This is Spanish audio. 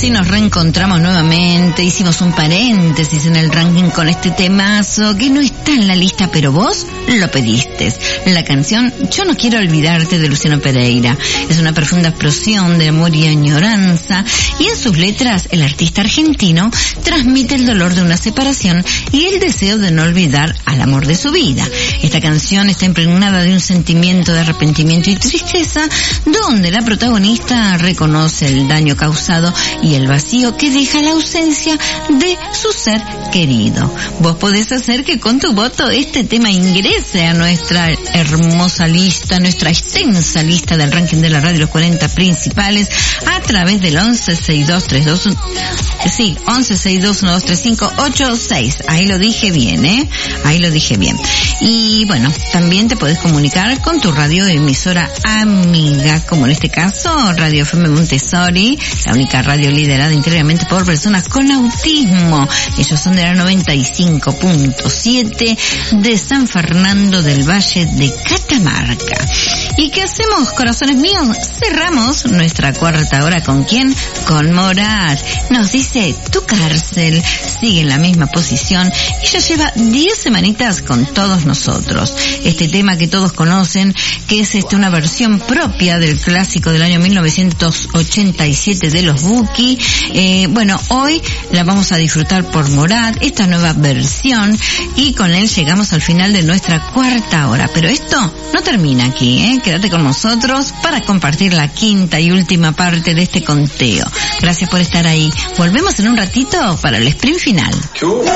Sí, nos reencontramos nuevamente, hicimos un paréntesis en el ranking con este temazo que no está en la lista, pero vos lo pediste. La canción Yo no quiero olvidarte de Luciano Pereira. Es una profunda explosión de amor y añoranza, y en sus letras el artista argentino transmite el dolor de una separación y el deseo de no olvidar al amor de su vida. Esta canción está impregnada de un sentimiento de arrepentimiento y tristeza, donde la protagonista reconoce el daño causado y el vacío que deja la ausencia de su ser querido. Vos podés hacer que con tu voto este tema ingrese a nuestra hermosa lista, nuestra extensa lista del ranking de la radio, los 40 principales, a través del 1162123586. Ahí lo dije bien, ahí lo dije bien. Y bueno, también te podés comunicar con tu radioemisora amiga, como en este caso Radio FM Montessori, la única radio liderada íntegramente por personas con autismo. Ellos son de la 95.7 de San Fernando del Valle de Catamarca. ¿Y qué hacemos, corazones míos? Cerramos nuestra cuarta hora ¿con quién? Con Morat. Nos dice Tu cárcel sigue en la misma posición y ya lleva 10 semanitas con todos nosotros. Este tema que todos conocen, que es una versión propia del clásico del año 1987 de los Buki. Bueno, hoy la vamos a disfrutar por Morat, esta nueva versión, y con él llegamos al final de nuestra cuarta hora. Pero esto no termina aquí, Quédate con nosotros para compartir la quinta y última parte de este conteo. Gracias por estar ahí. Volvemos en un ratito para el sprint final.